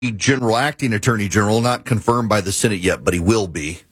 General, acting Attorney General, not confirmed by the Senate yet, but he will be.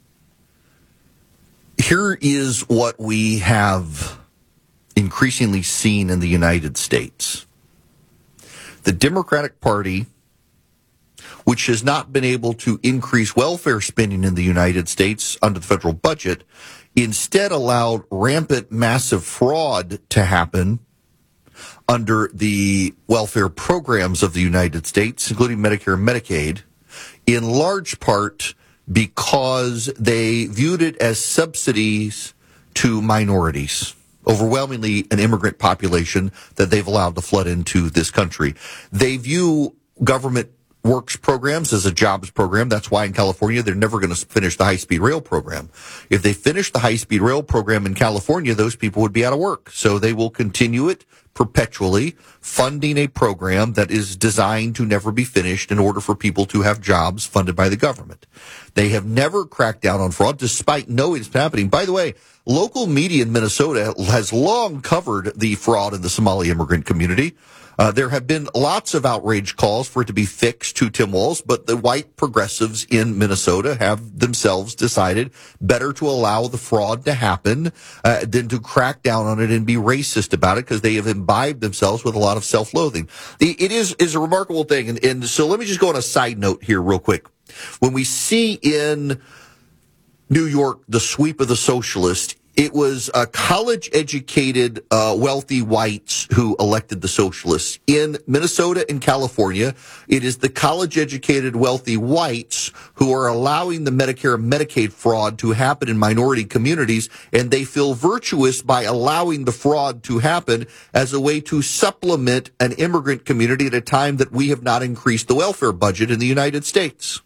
Here is what we have increasingly seen in the United States. The Democratic Party, which has not been able to increase welfare spending in the United States under the federal budget, instead allowed rampant, massive fraud to happen under the welfare programs of the United States, including Medicare and Medicaid, in large part because they viewed it as subsidies to minorities, overwhelmingly an immigrant population that they've allowed to flood into this country. They view government works programs as a jobs program. That's why in California, they're never going to finish the high-speed rail program. If they finish the high-speed rail program in California, those people would be out of work. So they will continue it perpetually, funding a program that is designed to never be finished in order for people to have jobs funded by the government. They have never cracked down on fraud, despite knowing it's happening. By the way, local media in Minnesota has long covered the fraud in the Somali immigrant community. There have been lots of outrage calls for it to be fixed to Tim Walz, but the white progressives in Minnesota have themselves decided better to allow the fraud to happen than to crack down on it and be racist about it, because they have imbibed themselves with a lot of self-loathing. It is a remarkable thing. And so let me just go on a side note here real quick. When we see in New York the sweep of the socialists, it was college-educated, wealthy whites who elected the socialists. In Minnesota and California, it is the college-educated, wealthy whites who are allowing the Medicare and Medicaid fraud to happen in minority communities, and they feel virtuous by allowing the fraud to happen as a way to supplement an immigrant community at a time that we have not increased the welfare budget in the United States.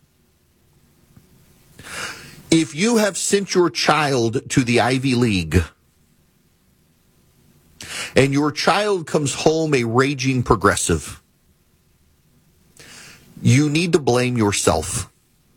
If you have sent your child to the Ivy League and your child comes home a raging progressive, you need to blame yourself.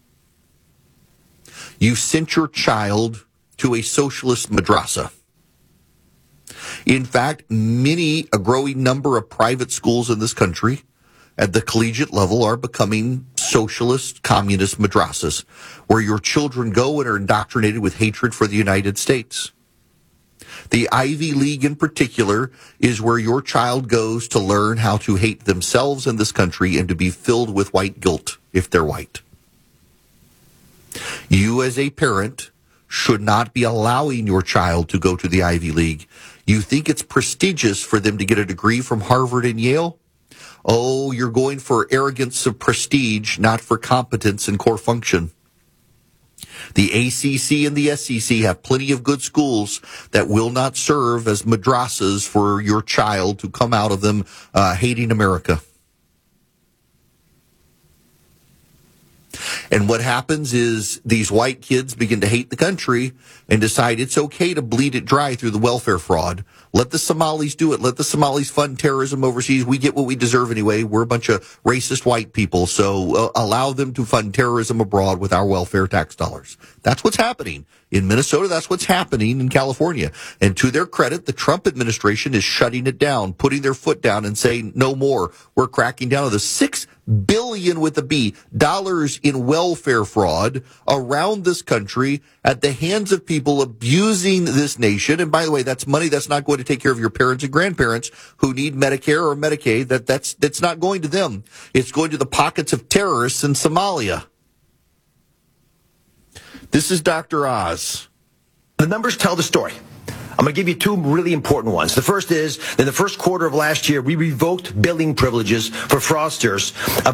You sent your child to a socialist madrasa. In fact, a growing number of private schools in this country at the collegiate level are becoming socialist, communist madrasas, where your children go and are indoctrinated with hatred for the United States. The Ivy League in particular is where your child goes to learn how to hate themselves and this country and to be filled with white guilt if they're white. You as a parent should not be allowing your child to go to the Ivy League. You think it's prestigious for them to get a degree from Harvard and Yale? Oh, you're going for arrogance of prestige, not for competence and core function. The ACC and the SEC have plenty of good schools that will not serve as madrasas for your child to come out of them hating America. And what happens is these white kids begin to hate the country and decide it's okay to bleed it dry through the welfare fraud. Let the Somalis do it. Let the Somalis fund terrorism overseas. We get what we deserve anyway. We're a bunch of racist white people, so allow them to fund terrorism abroad with our welfare tax dollars. That's what's happening in Minnesota. That's what's happening in California. And to their credit, the Trump administration is shutting it down, putting their foot down and saying no more. We're cracking down on the $6 billion with a B dollars in welfare fraud around this country at the hands of people abusing this nation. And by the way, that's money that's not going to take care of your parents and grandparents who need Medicare or Medicaid. That's not going to them. It's going to the pockets of terrorists in Somalia. This is Dr. Oz. The numbers tell the story. I'm going to give you two really important ones. The first is, in the first quarter of last year, we revoked billing privileges for fraudsters of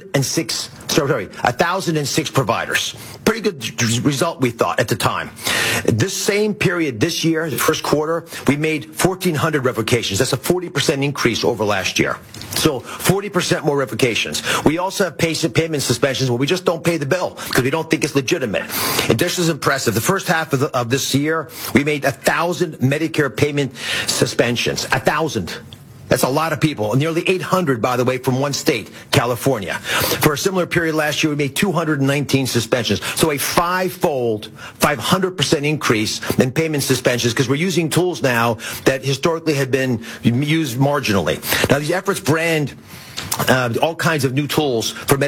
1,006 providers. Pretty good result, we thought, at the time. This same period this year, the first quarter, we made 1,400 revocations. That's a 40% increase over last year. So 40% more revocations. We also have payment suspensions where we just don't pay the bill because we don't think it's legitimate. And this is impressive. The first half of this year, we made 1,000 Medicare payment suspensions. 1,000. That's a lot of people. Nearly 800, by the way, from one state, California. For a similar period last year, we made 219 suspensions. So a five-fold, 500% increase in payment suspensions because we're using tools now that historically had been used marginally. Now, these efforts brand all kinds of new tools for